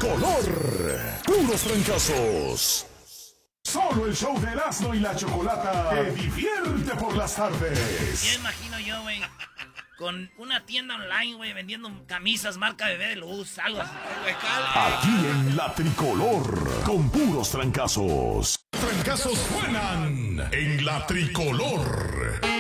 tricolor. Puros trancazos. Solo el show de Erasmo y la Chocolata te divierte por las tardes. Ya imagino yo, güey, con una tienda online, güey, vendiendo camisas marca Bebé de Luz, algo así. Aquí en la tricolor, con puros trancazos. Trancazos suenan en la tricolor.